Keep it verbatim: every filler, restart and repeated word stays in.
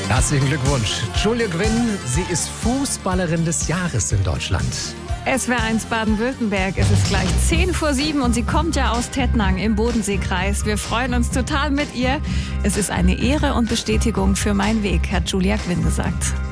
Herzlichen Glückwunsch. Julia Gwynn, sie ist Fußballerin des Jahres in Deutschland. S W R eins Baden-Württemberg, es ist gleich zehn vor sieben und sie kommt ja aus Tettnang im Bodenseekreis. Wir freuen uns total mit ihr. Es ist eine Ehre und Bestätigung für meinen Weg, hat Julia Gwynn gesagt.